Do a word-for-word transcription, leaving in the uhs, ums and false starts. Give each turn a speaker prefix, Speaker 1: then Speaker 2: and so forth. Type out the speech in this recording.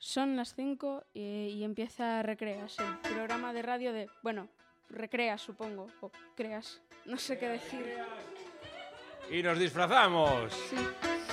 Speaker 1: Son las cinco y, y empieza Recreas, el programa de radio de... Bueno, Recreas, supongo, o Creas, no sé qué decir.
Speaker 2: Y nos disfrazamos.
Speaker 1: Sí.